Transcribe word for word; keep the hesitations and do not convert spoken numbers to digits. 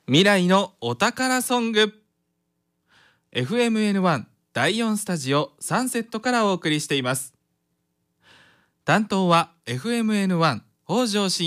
未来のお宝ソング エフエムエヌワン だいよんスタジオサンセットからお送りしています。担当は エフエムエヌワン 北条慎